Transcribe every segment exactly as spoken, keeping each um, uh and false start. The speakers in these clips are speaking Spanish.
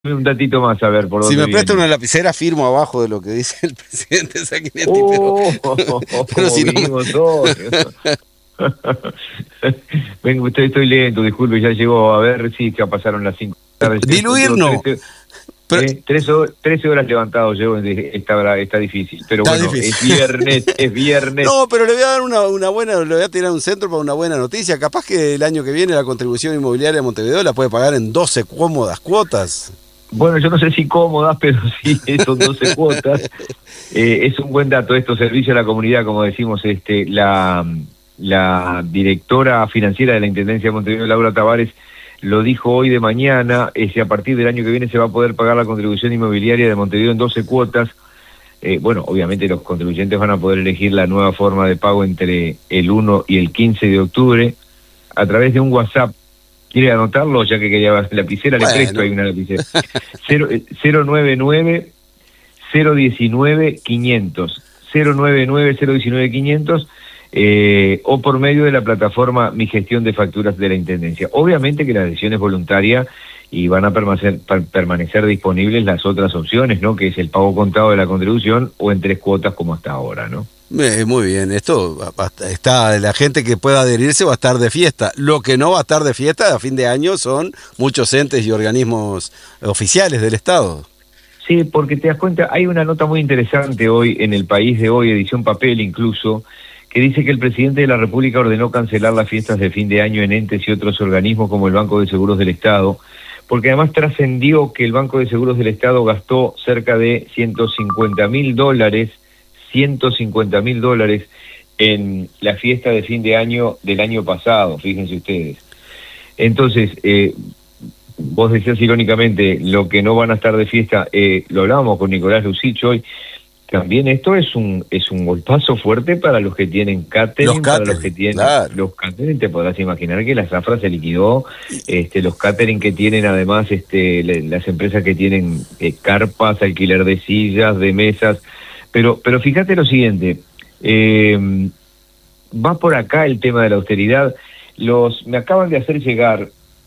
Un datito más, a ver, por Si dónde me presta viene. una lapicera, firmo abajo de lo que dice el presidente Sanguinetti, ¡Oh! pero, pero Como si no me... vinimos todos. Vengo, estoy, estoy lento, disculpe, ya llegó. A ver si ya pasaron las cinco. Diluir no. trece, Pero, eh, trece, trece horas levantado llevo, está, está difícil. Pero está bueno, difícil. es viernes, es viernes. No, pero le voy a dar una, una buena, le voy a tirar un centro para una buena noticia. Capaz que el año que viene la contribución inmobiliaria de Montevideo la puede pagar en doce cómodas cuotas. Bueno, yo no sé si cómodas, pero sí, son doce cuotas. Eh, es un buen dato esto, servicio a la comunidad, como decimos, este, la, la directora financiera de la Intendencia de Montevideo, Laura Tavares, lo dijo hoy de mañana. Ese, a partir del año que viene se va a poder pagar la contribución inmobiliaria de Montevideo en doce cuotas. Eh, bueno, obviamente los contribuyentes van a poder elegir la nueva forma de pago entre el uno y el quince de octubre a través de un WhatsApp. ¿Quiere anotarlo? Ya que quería la lapicera, bueno. Le presto, hay una lapicera. cero nueve nueve, cero uno nueve, quinientos. cero nueve nueve, cero uno nueve, quinientos. Eh, o por medio de la plataforma Mi Gestión de Facturas de la Intendencia. Obviamente que la decisión es voluntaria y van a permanecer, permanecer disponibles las otras opciones, ¿no? Que es el pago contado de la contribución o en tres cuotas como hasta ahora, ¿no? Eh, muy bien, esto está, la gente que pueda adherirse va a estar de fiesta. Lo que no va a estar de fiesta a fin de año son muchos entes y organismos oficiales del Estado. Sí, porque te das cuenta, hay una nota muy interesante hoy en El País de hoy, edición papel incluso, que dice que el presidente de la República ordenó cancelar las fiestas de fin de año en entes y otros organismos como el Banco de Seguros del Estado, porque además trascendió que el Banco de Seguros del Estado gastó cerca de ciento cincuenta mil dólares ciento cincuenta mil dólares en la fiesta de fin de año del año pasado, fíjense ustedes. Entonces, eh, vos decías irónicamente, lo que no van a estar de fiesta, eh, lo hablábamos con Nicolás Lucich hoy, también esto es un es un golpazo fuerte para los que tienen catering, los para catering, los que tienen claro. Los catering, te podrás imaginar que la zafra se liquidó, este, los catering que tienen además, este, las empresas que tienen eh, carpas, alquiler de sillas, de mesas. Pero, pero fíjate lo siguiente, eh, va por acá el tema de la austeridad. Los, me acaban de hacer llegar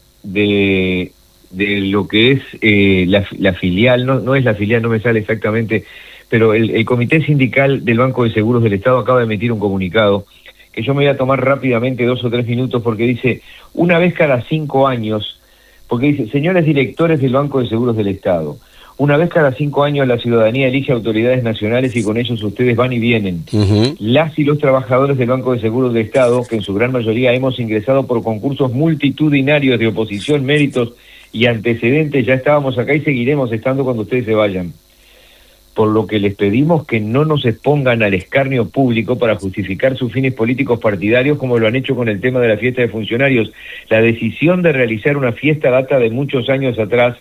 de, de lo que es eh, la, la filial, no, no es la filial, no me sale exactamente, pero el, el Comité Sindical del Banco de Seguros del Estado acaba de emitir un comunicado que yo me voy a tomar rápidamente dos o tres minutos porque dice, una vez cada cinco años, porque dice, señores directores del Banco de Seguros del Estado, una vez cada cinco años la ciudadanía elige autoridades nacionales y con ellos ustedes van y vienen. Uh-huh. Las y los trabajadores del Banco de Seguros del Estado, que en su gran mayoría hemos ingresado por concursos multitudinarios de oposición, méritos y antecedentes, ya estábamos acá y seguiremos estando cuando ustedes se vayan. Por lo que les pedimos que no nos expongan al escarnio público para justificar sus fines políticos partidarios como lo han hecho con el tema de la fiesta de funcionarios. La decisión de realizar una fiesta data de muchos años atrás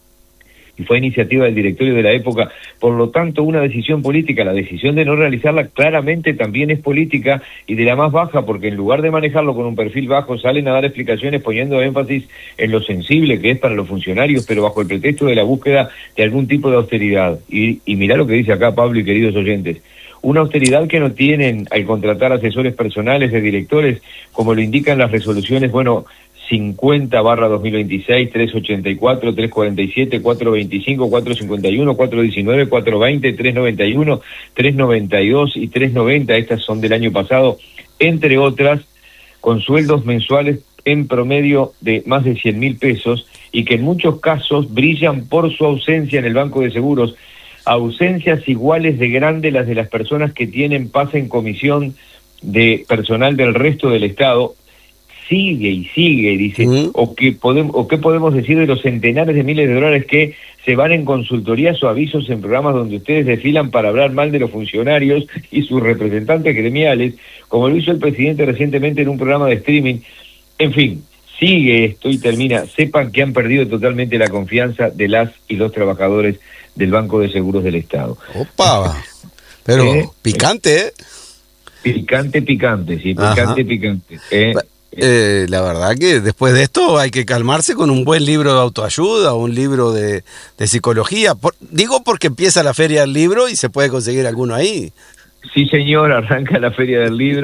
y fue iniciativa del directorio de la época, por lo tanto una decisión política, la decisión de no realizarla claramente también es política y de la más baja, porque en lugar de manejarlo con un perfil bajo salen a dar explicaciones poniendo énfasis en lo sensible que es para los funcionarios, pero bajo el pretexto de la búsqueda de algún tipo de austeridad. Y, y mirá lo que dice acá Pablo y queridos oyentes, una austeridad que no tienen al contratar asesores personales de directores, como lo indican las resoluciones, bueno, cincuenta barra dos mil veintiséis, trescientos ochenta y cuatro, trescientos cuarenta y siete, cuatrocientos veinticinco, cuatrocientos cincuenta y uno, cuatrocientos diecinueve, cuatrocientos veinte, trescientos noventa y uno, trescientos noventa y dos y trescientos noventa, estas son del año pasado, entre otras, con sueldos mensuales en promedio de más de cien mil pesos y que en muchos casos brillan por su ausencia en el Banco de Seguros, ausencias iguales de grandes las de las personas que tienen pase en comisión de personal del resto del Estado. Sigue y sigue, dice, uh-huh. o, que podemos, o qué podemos decir de los centenares de miles de dólares que se van en consultorías o avisos en programas donde ustedes desfilan para hablar mal de los funcionarios y sus representantes gremiales, como lo hizo el presidente recientemente en un programa de streaming. En fin, sigue esto y termina. Sepan que han perdido totalmente la confianza de las y los trabajadores del Banco de Seguros del Estado. Opa, pero ¿Eh? picante, ¿eh? Picante, picante, sí, picante, Ajá. picante. ¿eh? Eh, la verdad que después de esto hay que calmarse con un buen libro de autoayuda o un libro de, de psicología. Por, digo porque empieza la Feria del Libro y se puede conseguir alguno ahí. Sí, señor, arranca la Feria del Libro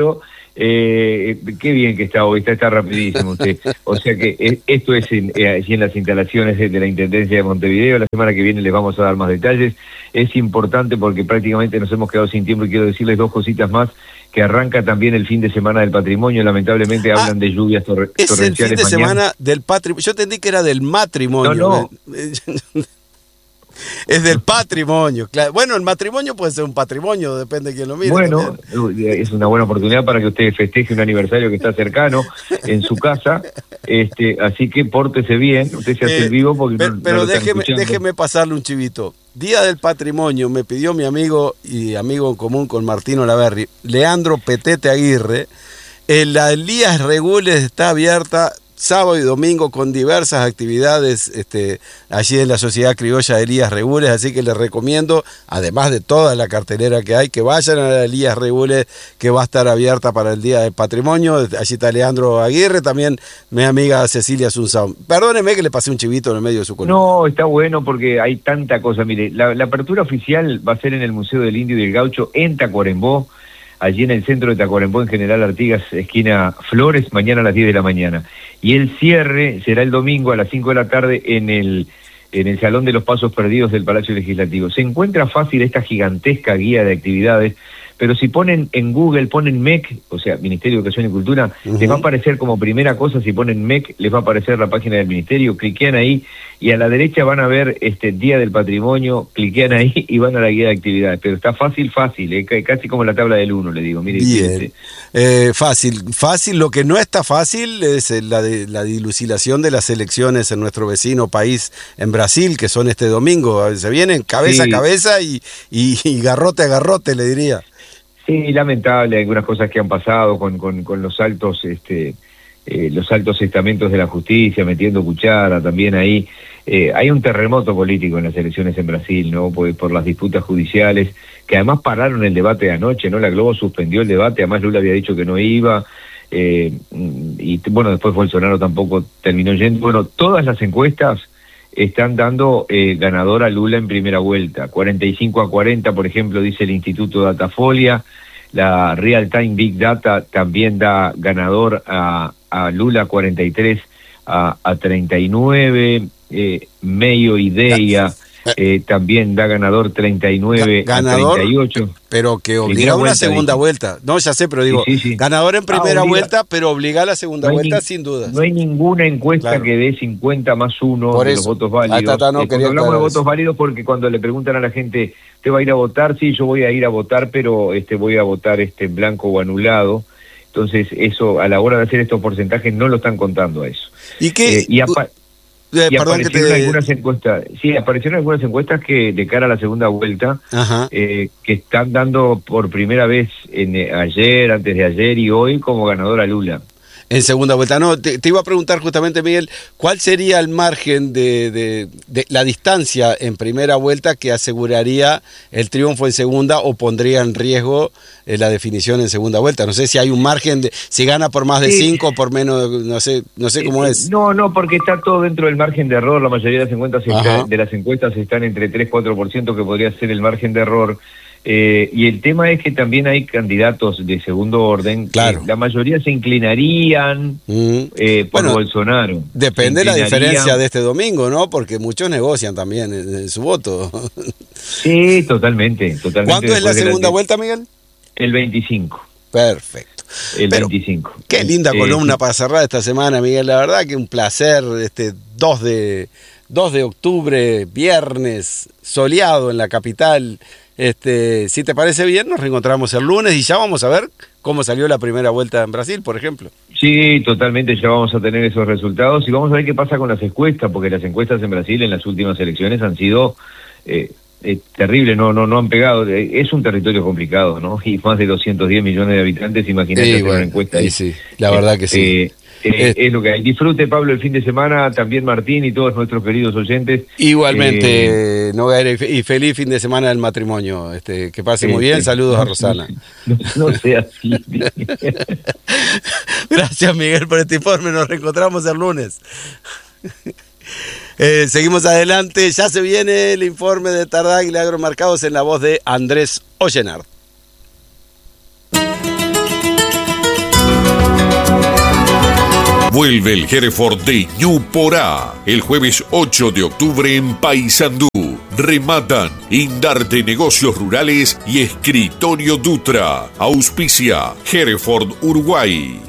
Eh, qué bien que está hoy, está, está rapidísimo usted. O sea que eh, esto es en, eh, allí en las instalaciones de, de la Intendencia de Montevideo. La semana que viene les vamos a dar más detalles. Es importante porque prácticamente nos hemos quedado sin tiempo y quiero decirles dos cositas más. Que arranca también el fin de semana del patrimonio, lamentablemente hablan ah, de lluvias torre es torrenciales. Es el fin de mañana. semana del patrimonio. Yo entendí que era del matrimonio. No, no. Es del patrimonio, claro. Bueno, el matrimonio puede ser un patrimonio, depende de quién lo mire. Bueno, también. Es una buena oportunidad para que usted festeje un aniversario que está cercano en su casa, este, así que pórtese bien, usted se hace eh, el vivo porque Pero, no, pero no lo déjeme, déjeme pasarle un chivito. Día del Patrimonio, me pidió mi amigo y amigo en común con Martino Laverri, Leandro Petete Aguirre, en la Elías Regules está abierta sábado y domingo con diversas actividades este, allí en la Sociedad Criolla de Elías Regules, así que les recomiendo, además de toda la cartelera que hay, que vayan a la Elías Regules, que va a estar abierta para el Día del Patrimonio. Allí está Leandro Aguirre, también mi amiga Cecilia Asunción. Perdóneme que le pasé un chivito en el medio de su columna. No, está bueno porque hay tanta cosa. Mire, la, la apertura oficial va a ser en el Museo del Indio y del Gaucho en Tacuarembó, allí en el centro de Tacuarembó, en General Artigas, esquina Flores, mañana a las diez de la mañana. Y el cierre será el domingo a las cinco de la tarde en el, en el Salón de los Pasos Perdidos del Palacio Legislativo. Se encuentra fácil esta gigantesca guía de actividades, pero si ponen en Google, ponen M E C, o sea, Ministerio de Educación y Cultura, uh-huh. les va a aparecer como primera cosa, si ponen M E C, les va a aparecer la página del Ministerio, cliquean ahí, y a la derecha van a ver este Día del Patrimonio, cliquean ahí y van a la guía de actividades, pero está fácil, fácil, eh, casi como la tabla del uno, le digo, mire. Bien, eh, fácil, fácil, lo que no está fácil es la, de, la dilucidación de las elecciones en nuestro vecino país, en Brasil, que son este domingo, se vienen cabeza sí. a cabeza y, y, y garrote a garrote, le diría. Sí, lamentable, algunas cosas que han pasado con, con, con los altos este eh, los altos estamentos de la justicia, metiendo cuchara también ahí. Eh, hay un terremoto político en las elecciones en Brasil, ¿no? Por, por las disputas judiciales, que además pararon el debate de anoche, ¿no? La Globo suspendió el debate, además Lula había dicho que no iba, eh, y bueno, después Bolsonaro tampoco terminó yendo. Bueno, todas las encuestas están dando eh, ganador a Lula en primera vuelta, cuarenta y cinco a cuarenta, por ejemplo, dice el Instituto Datafolia. La Real Time Big Data también da ganador a, a Lula, cuarenta y tres a, a treinta y nueve, eh, Medio Idea eh, también da ganador treinta y nueve ganador, a treinta y ocho. Pero que obliga a una segunda vuelta. No, ya sé, pero digo, sí, sí, sí. ganador en primera ah, vuelta, pero obliga a la segunda no vuelta ni, sin duda. No hay ninguna encuesta claro. que dé cincuenta más uno por de eso. Los votos válidos. Tata, no, eh, cuando hablamos de votos válidos, porque cuando le preguntan a la gente, ¿usted va a ir a votar? Sí, yo voy a ir a votar, pero este voy a votar este en blanco o anulado. Entonces, eso, a la hora de hacer estos porcentajes, no lo están contando a eso. ¿Y qué? Eh, y apa- Eh, y perdón aparecieron que te... algunas encuestas, sí, aparecieron algunas encuestas que de cara a la segunda vuelta, eh, que están dando por primera vez en, eh, ayer, antes de ayer y hoy como ganador a Lula. En segunda vuelta, no, te, te iba a preguntar justamente, Miguel, ¿cuál sería el margen de, de, de la distancia en primera vuelta que aseguraría el triunfo en segunda o pondría en riesgo eh, la definición en segunda vuelta? No sé si hay un margen, de si gana por más de sí. cinco o por menos, no sé no sé cómo eh, es. No, no, porque está todo dentro del margen de error, la mayoría de las encuestas, está, de las encuestas están entre tres a cuatro por ciento, que podría ser el margen de error. Eh, y el tema es que también hay candidatos de segundo orden, claro. que la mayoría se inclinarían mm. eh, por bueno, Bolsonaro. Depende de la diferencia de este domingo, ¿no? Porque muchos negocian también en, en su voto. Sí, totalmente, totalmente. ¿Cuándo es la segunda la... vuelta, Miguel? El veinticinco. Perfecto. El Pero, veinticinco. Qué linda eh, columna sí. para cerrar esta semana, Miguel. La verdad que un placer, este dos de octubre, viernes, soleado en la capital. Este, si te parece bien, nos reencontramos el lunes y ya vamos a ver cómo salió la primera vuelta en Brasil, por ejemplo. Sí, totalmente, ya vamos a tener esos resultados y vamos a ver qué pasa con las encuestas, porque las encuestas en Brasil en las últimas elecciones han sido eh, eh, terribles, no, no, no han pegado. Eh, es un territorio complicado, ¿no? Y más de doscientos diez millones de habitantes, imagínate sí, hacer bueno, una encuesta. Sí, sí, la verdad que sí. Eh, Eh, es lo que hay. Disfrute, Pablo, el fin de semana, también Martín y todos nuestros queridos oyentes. Igualmente, eh, Noguera, y feliz fin de semana del matrimonio. Este, que pase eh, muy bien, saludos no, a Rosana. No, no, no sea así. Gracias, Miguel, por este informe, nos reencontramos el lunes. Eh, seguimos adelante, ya se viene el informe de Tardá y Agromarcados en la voz de Andrés Ollenard. Vuelve el Hereford de Ñuporá el jueves ocho de octubre en Paysandú. Rematan Indarte Negocios Rurales y Escritorio Dutra. Auspicia Hereford Uruguay.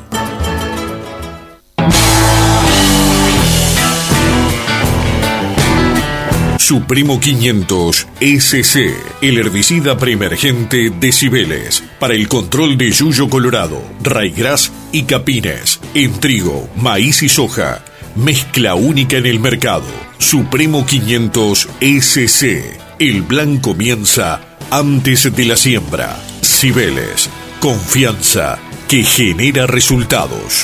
Supremo quinientos S C, el herbicida preemergente de Cibeles, para el control de yuyo colorado, raigrás y capines, en trigo, maíz y soja. Mezcla única en el mercado. Supremo quinientos S C. El plan comienza antes de la siembra. Cibeles, confianza que genera resultados.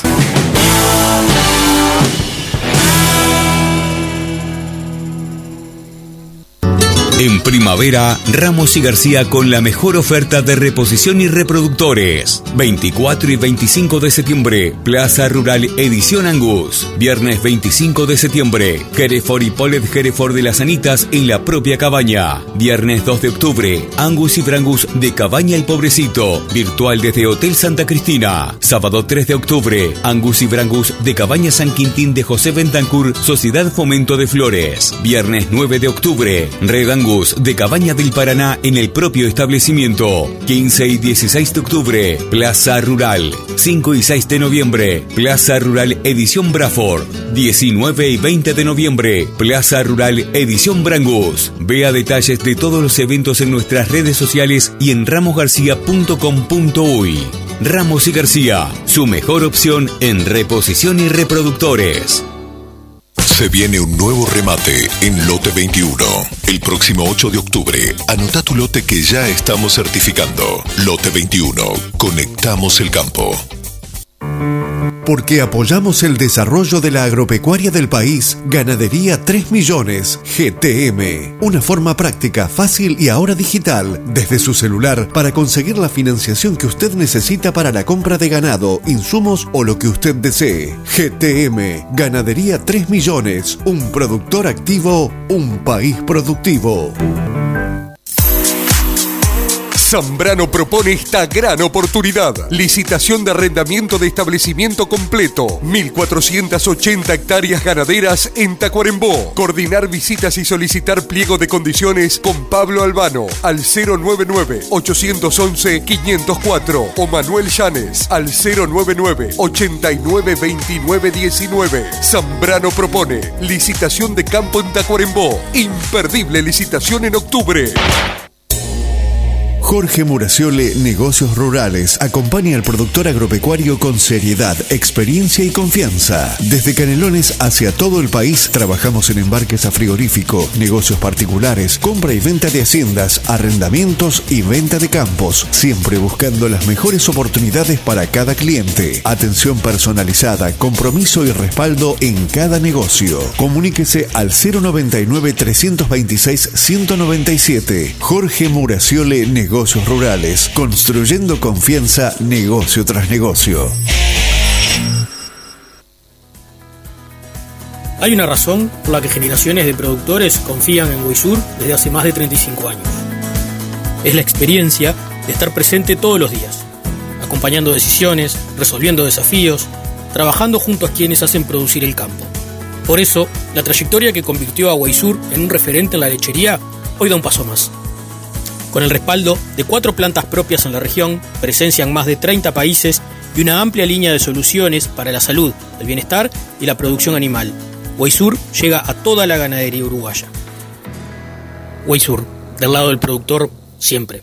En primavera, Ramos y García con la mejor oferta de reposición y reproductores. veinticuatro y veinticinco de septiembre, Plaza Rural Edición Angus. Viernes veinticinco de septiembre, Hereford y Polet Hereford de las Anitas en la propia cabaña. Viernes dos de octubre, Angus y Brangus de Cabaña El Pobrecito, virtual desde Hotel Santa Cristina. Sábado tres de octubre, Angus y Brangus de Cabaña San Quintín de José Bentancur, Sociedad Fomento de Flores. Viernes nueve de octubre, Red Angus de Cabaña del Paraná en el propio establecimiento. quince y dieciséis de octubre, Plaza Rural. cinco y seis de noviembre, Plaza Rural Edición Braford. diecinueve y veinte de noviembre, Plaza Rural Edición Brangus. Vea detalles de todos los eventos en nuestras redes sociales y en ramos garcía punto com punto uy. Ramos y García, su mejor opción en reposición y reproductores. Se viene un nuevo remate en Lote veintiuno. El próximo ocho de octubre, anota tu lote que ya estamos certificando. Lote veintiuno. Conectamos el campo. Porque apoyamos el desarrollo de la agropecuaria del país, Ganadería tres millones, G T M. Una forma práctica, fácil y ahora digital, desde su celular, para conseguir la financiación que usted necesita para la compra de ganado, insumos o lo que usted desee. G T M, Ganadería tres millones, un productor activo, un país productivo. Zambrano propone esta gran oportunidad. Licitación de arrendamiento de establecimiento completo. mil cuatrocientas ochenta hectáreas ganaderas en Tacuarembó. Coordinar visitas y solicitar pliego de condiciones con Pablo Albano al cero noventa y nueve, ochocientos once, quinientos cuatro o Manuel Llanes al cero noventa y nueve, ochenta y nueve, veintinueve diecinueve. Zambrano propone licitación de campo en Tacuarembó. Imperdible licitación en octubre. Jorge Muraciole, Negocios Rurales, acompaña al productor agropecuario con seriedad, experiencia y confianza. Desde Canelones hacia todo el país, trabajamos en embarques a frigorífico, negocios particulares, compra y venta de haciendas, arrendamientos y venta de campos, siempre buscando las mejores oportunidades para cada cliente. Atención personalizada, compromiso y respaldo en cada negocio. Comuníquese al cero noventa y nueve, trescientos veintiséis, ciento noventa y siete. Jorge Muraciole, Negocios Negocios Rurales, construyendo confianza negocio tras negocio. Hay una razón por la que generaciones de productores confían en Weisur desde hace más de treinta y cinco años. Es la experiencia de estar presente todos los días, acompañando decisiones, resolviendo desafíos, trabajando junto a quienes hacen producir el campo. Por eso, la trayectoria que convirtió a Weisur en un referente en la lechería hoy da un paso más. Con el respaldo de cuatro plantas propias en la región, presencia en más de treinta países y una amplia línea de soluciones para la salud, el bienestar y la producción animal, Weisur llega a toda la ganadería uruguaya. Weisur, del lado del productor, siempre.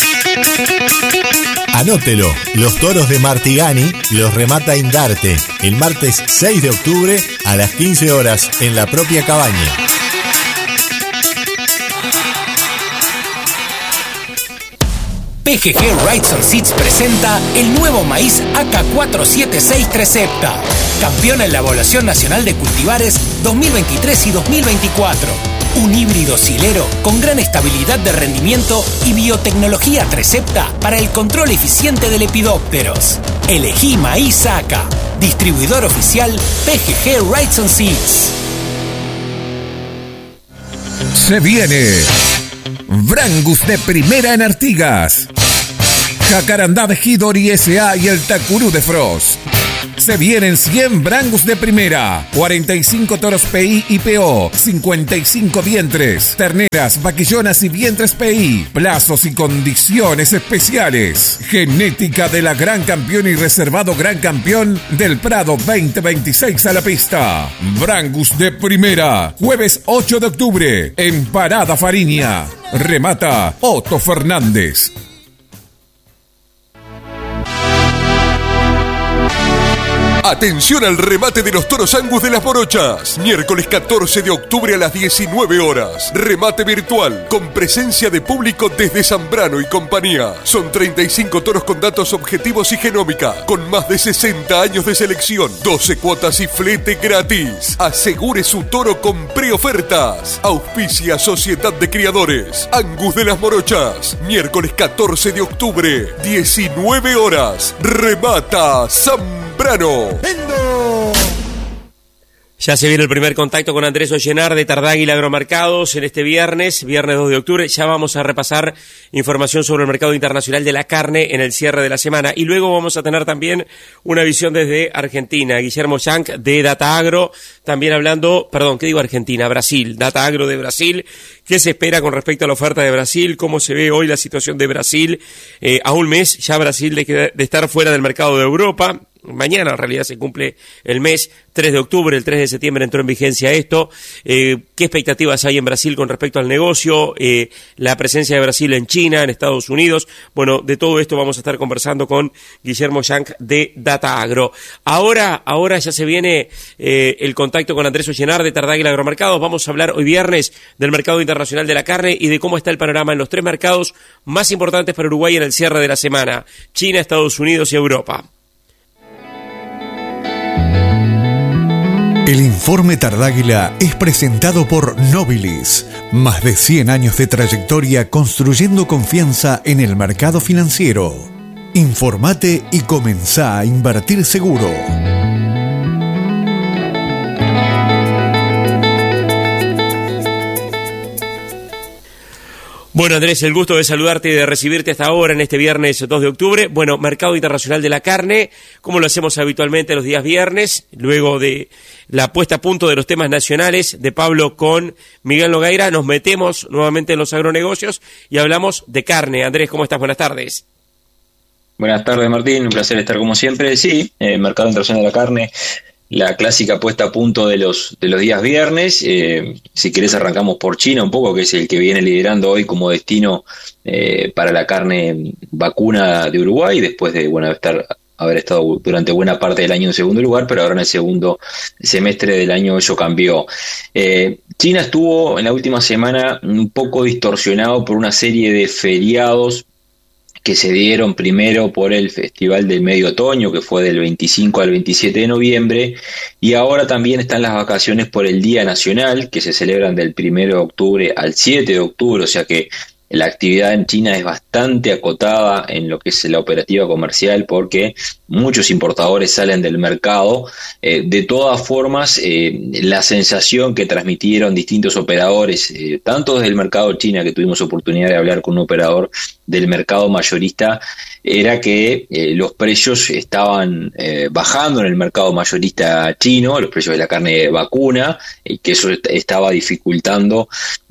Anótelo, los toros de Martigani los remata Indarte el martes seis de octubre a las quince horas en la propia cabaña. P G G Rides and Seeds presenta el nuevo maíz A K cuatro siete seis Trecepta, campeón en la Evaluación Nacional de Cultivares dos mil veintitrés y dos mil veinticuatro. Un híbrido silero con gran estabilidad de rendimiento y biotecnología Trecepta para el control eficiente de lepidópteros. Elegí maíz A K, distribuidor oficial P G G Rides and Seeds. Se viene Brangus de primera en Artigas, Jacarandá de Hidori S A y el Tacurú de Frost. Se vienen cien Brangus de primera, cuarenta y cinco toros P I y P O, cincuenta y cinco vientres, terneras, vaquillonas y vientres P I, plazos y condiciones especiales. Genética de la Gran Campeón y reservado Gran Campeón del Prado veinte veintiséis a la pista. Brangus de primera, jueves ocho de octubre, en Parada Fariña. Remata Otto Fernández. Atención al remate de los toros Angus de las Morochas. Miércoles catorce de octubre a las diecinueve horas. Remate virtual con presencia de público desde Zambrano y compañía. Son treinta y cinco toros con datos objetivos y genómica, con más de sesenta años de selección, doce cuotas y flete gratis. Asegure su toro con preofertas. Auspicia Sociedad de Criadores Angus de las Morochas. Miércoles catorce de octubre, diecinueve horas. Remata Zambrano. Ya se viene el primer contacto con Andrés Ollenar de Tardáguila Agromercados en este viernes, viernes dos de octubre. Ya vamos a repasar información sobre el mercado internacional de la carne en el cierre de la semana. Y luego vamos a tener también una visión desde Argentina. Guillermo Shank de Data Agro, también hablando, perdón, ¿qué digo Argentina? Brasil, Data Agro de Brasil. ¿Qué se espera con respecto a la oferta de Brasil? ¿Cómo se ve hoy la situación de Brasil? Eh, a un mes ya Brasil de, de estar fuera del mercado de Europa. Mañana en realidad se cumple el mes, tres de octubre, el tres de septiembre entró en vigencia esto. Eh, ¿Qué expectativas hay en Brasil con respecto al negocio? Eh, la presencia de Brasil en China, en Estados Unidos. Bueno, de todo esto vamos a estar conversando con Guillermo Shank de Data Agro. Ahora, ahora ya se viene eh, el contacto con Andrés Ollenar de Tardáguila Agromercados. Vamos a hablar hoy viernes del mercado internacional de la carne y de cómo está el panorama en los tres mercados más importantes para Uruguay en el cierre de la semana: China, Estados Unidos y Europa. El informe Tardáguila es presentado por Nobilis. Más de cien años de trayectoria construyendo confianza en el mercado financiero. Informate y comenzá a invertir seguro. Bueno, Andrés, el gusto de saludarte y de recibirte hasta ahora en este viernes dos de octubre. Bueno, mercado internacional de la carne, como lo hacemos habitualmente los días viernes, luego de la puesta a punto de los temas nacionales de Pablo con Miguel Nogueira, nos metemos nuevamente en los agronegocios y hablamos de carne. Andrés, ¿cómo estás? Buenas tardes. Buenas tardes, Martín, un placer estar como siempre. Sí, eh, mercado internacional de la carne, la clásica puesta a punto de los de los días viernes. Eh, si querés arrancamos por China un poco, que es el que viene liderando hoy como destino eh, para la carne vacuna de Uruguay, después de bueno estar haber estado durante buena parte del año en segundo lugar, pero ahora en el segundo semestre del año eso cambió. Eh, China estuvo en la última semana un poco distorsionado por una serie de feriados que se dieron primero por el Festival del Medio Otoño, que fue del veinticinco al veintisiete de noviembre, y ahora también están las vacaciones por el Día Nacional, que se celebran del primero de octubre al siete de octubre, o sea que la actividad en China es bastante acotada en lo que es la operativa comercial porque muchos importadores salen del mercado. Eh, de todas formas, eh, la sensación que transmitieron distintos operadores, eh, tanto desde el mercado China, que tuvimos oportunidad de hablar con un operador del mercado mayorista, era que eh, los precios estaban eh, bajando en el mercado mayorista chino, los precios de la carne vacuna, y que eso estaba dificultando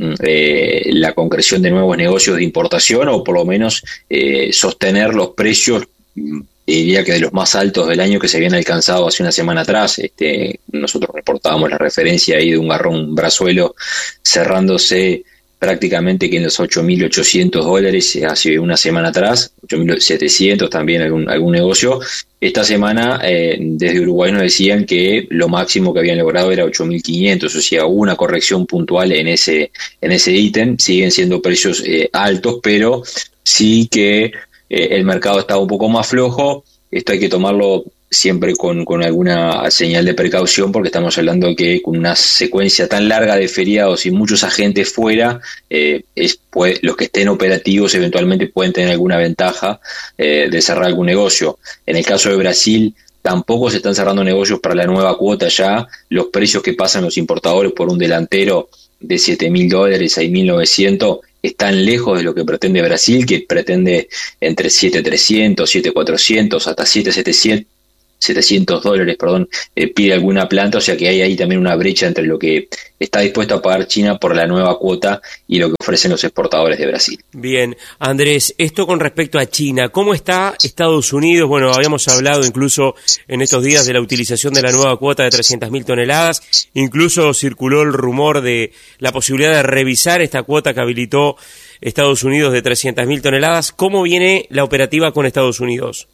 eh, la concreción de nuevos negocios de importación, o por lo menos eh, sostener los precios, diría que de los más altos del año que se habían alcanzado hace una semana atrás. Este, nosotros reportábamos la referencia ahí de un garrón brazuelo cerrándose prácticamente que en los ocho mil ochocientos dólares hace una semana atrás, ocho mil setecientos también algún, algún negocio. Esta semana eh, desde Uruguay nos decían que lo máximo que habían logrado era ocho mil quinientos, o sea, hubo una corrección puntual en ese en ese ítem. Siguen siendo precios eh, altos, pero sí que eh, el mercado estaba un poco más flojo. Esto hay que tomarlo siempre con, con alguna señal de precaución, porque estamos hablando que con una secuencia tan larga de feriados y muchos agentes fuera, eh, es, pues, los que estén operativos eventualmente pueden tener alguna ventaja eh, de cerrar algún negocio. En el caso de Brasil, tampoco se están cerrando negocios para la nueva cuota ya. Los precios que pasan los importadores por un delantero de siete mil dólares, seis mil novecientos, están lejos de lo que pretende Brasil, que pretende entre siete mil trescientos, siete mil cuatrocientos hasta siete mil setecientos setecientos dólares, perdón, eh, pide alguna planta, o sea que hay ahí también una brecha entre lo que está dispuesto a pagar China por la nueva cuota y lo que ofrecen los exportadores de Brasil. Bien, Andrés, esto con respecto a China, ¿cómo está Estados Unidos? Bueno, habíamos hablado incluso en estos días de la utilización de la nueva cuota de trescientas mil toneladas, incluso circuló el rumor de la posibilidad de revisar esta cuota que habilitó Estados Unidos de trescientas mil toneladas. ¿Cómo viene la operativa con Estados Unidos?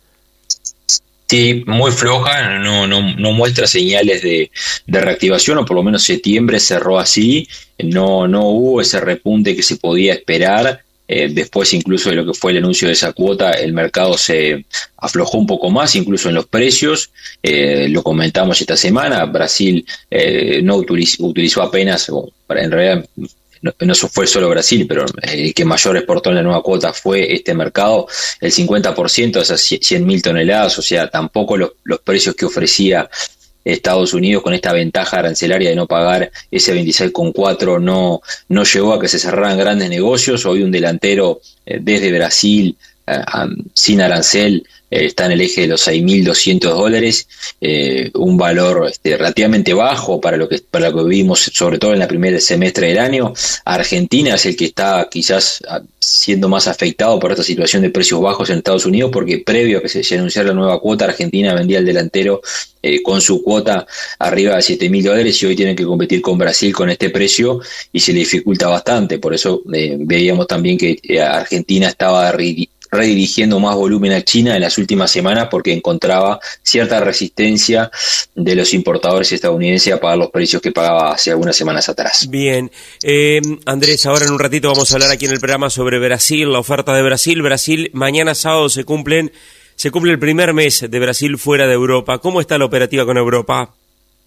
Sí, muy floja, no, no, no muestra señales de, de reactivación, o por lo menos septiembre cerró así, no, no hubo ese repunte que se podía esperar. Eh, después incluso de lo que fue el anuncio de esa cuota, el mercado se aflojó un poco más, incluso en los precios. Eh, lo comentamos esta semana, Brasil eh, no utilizó, utilizó apenas, o en realidad no, no fue solo Brasil, pero el que mayor exportó en la nueva cuota fue este mercado, el cincuenta por ciento de esas cien mil toneladas, o sea, tampoco los, los precios que ofrecía Estados Unidos con esta ventaja arancelaria de no pagar ese veintiséis coma cuatro no, no llegó a que se cerraran grandes negocios. Hoy un delantero eh, desde Brasil eh, um, sin arancel eh, está en el eje de los seis mil doscientos dólares, eh, un valor este, relativamente bajo para lo que para lo que vimos sobre todo en la primer semestre del año. Argentina es el que está quizás siendo más afectado por esta situación de precios bajos en Estados Unidos, porque previo a que se anunciara la nueva cuota, Argentina vendía el delantero eh, con su cuota arriba de siete mil dólares, y hoy tienen que competir con Brasil con este precio y se le dificulta bastante. Por eso eh, veíamos también que eh, Argentina estaba redirigiendo más volumen a China en las últimas semanas, porque encontraba cierta resistencia de los importadores estadounidenses a pagar los precios que pagaba hace algunas semanas atrás. Bien, eh, Andrés, ahora en un ratito vamos a hablar aquí en el programa sobre Brasil, la oferta de Brasil. Brasil, mañana sábado se cumplen, se cumple el primer mes de Brasil fuera de Europa. ¿Cómo está la operativa con Europa?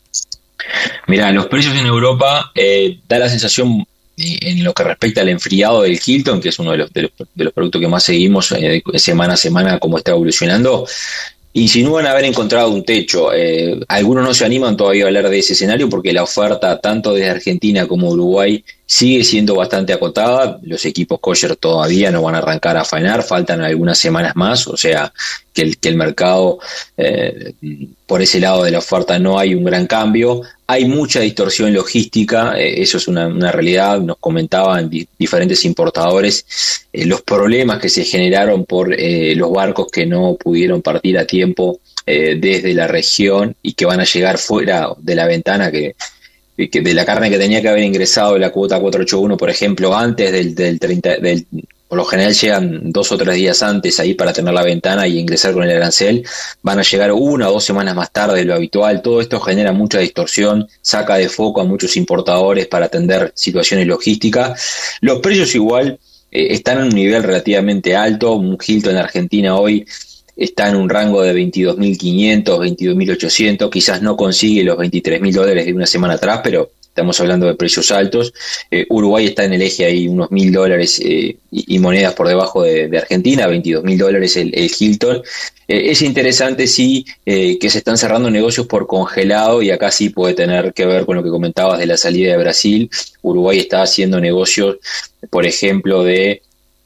Mirá, los precios en Europa eh, da la sensación, en lo que respecta al enfriado del Hilton, que es uno de los, de los, de los productos que más seguimos eh, semana a semana, cómo está evolucionando, insinúan haber encontrado un techo. Eh, algunos no se animan todavía a hablar de ese escenario porque la oferta tanto desde Argentina como Uruguay sigue siendo bastante acotada. Los equipos kosher todavía no van a arrancar a faenar, faltan algunas semanas más, o sea que el, que el mercado eh, por ese lado de la oferta no hay un gran cambio. Hay mucha distorsión logística, eh, eso es una, una realidad. Nos comentaban di- diferentes importadores eh, los problemas que se generaron por eh, los barcos que no pudieron partir a tiempo eh, desde la región y que van a llegar fuera de la ventana, que, que de la carne que tenía que haber ingresado la cuota cuatrocientos ochenta y uno, por ejemplo, antes del, del treinta, del, por lo general llegan dos o tres días antes ahí para tener la ventana y ingresar con el arancel, van a llegar una o dos semanas más tarde de lo habitual. Todo esto genera mucha distorsión, saca de foco a muchos importadores para atender situaciones logísticas. Los precios igual eh, están en un nivel relativamente alto. Un Hilton en Argentina hoy está en un rango de veintidós mil quinientos, veintidós mil ochocientos, quizás no consigue los veintitrés mil dólares de una semana atrás, pero estamos hablando de precios altos. Eh, Uruguay está en el eje ahí unos mil dólares eh, y, y monedas por debajo de, de Argentina, veintidós mil dólares el, el Hilton. Eh, es interesante, sí, eh, que se están cerrando negocios por congelado, y acá sí puede tener que ver con lo que comentabas de la salida de Brasil. Uruguay está haciendo negocios, por ejemplo, de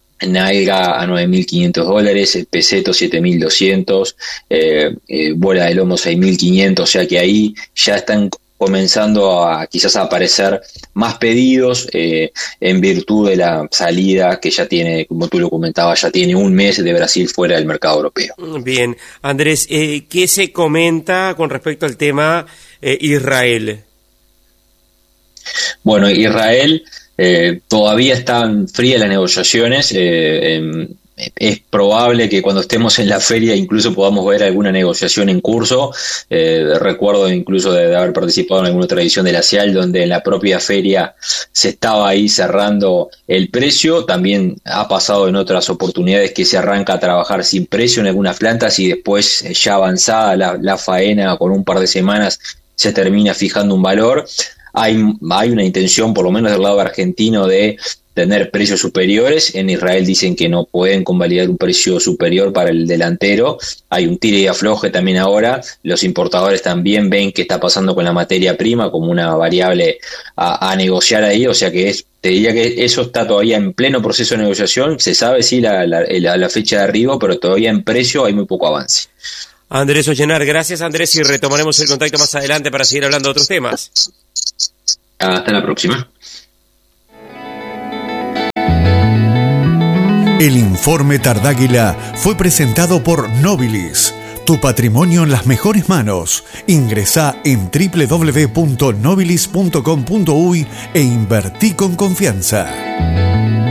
nalga a nueve mil quinientos dólares, el peseto siete mil doscientos, eh, eh, bola de lomo seis mil quinientos, o sea que ahí ya están comenzando a quizás a aparecer más pedidos eh, en virtud de la salida que ya tiene, como tú lo comentabas, ya tiene un mes de Brasil fuera del mercado europeo. Bien, Andrés, eh, ¿qué se comenta con respecto al tema eh, Israel? Bueno, Israel eh, todavía están frías las negociaciones. eh, eh, Es probable que cuando estemos en la feria incluso podamos ver alguna negociación en curso. Eh, recuerdo incluso de, de haber participado en alguna otra edición de la C I A L donde en la propia feria se estaba ahí cerrando el precio. También ha pasado en otras oportunidades que se arranca a trabajar sin precio en algunas plantas y después, ya avanzada la, la faena con un par de semanas, se termina fijando un valor. Hay, hay una intención, por lo menos del lado argentino, de tener precios superiores. En Israel dicen que no pueden convalidar un precio superior para el delantero. Hay un tire y afloje también ahora. Los importadores también ven qué está pasando con la materia prima como una variable a, a negociar ahí. O sea que es, te diría que eso está todavía en pleno proceso de negociación. Se sabe sí la, la, la, la fecha de arribo, pero todavía en precio hay muy poco avance. Andrés Ollenar. Gracias, Andrés, y retomaremos el contacto más adelante para seguir hablando de otros temas. Hasta la próxima. El informe Tardáguila fue presentado por Nobilis. Tu patrimonio en las mejores manos. Ingresá en doble u doble u doble u punto nobilis punto com punto uy e invertí con confianza.